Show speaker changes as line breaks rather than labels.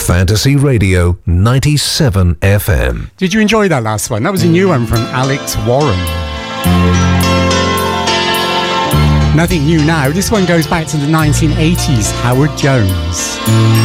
Fantasy Radio 97 FM.
Did you enjoy that last one? That was a new one from Alex Warren. Nothing new now. This one goes back to the 1980s, Howard Jones.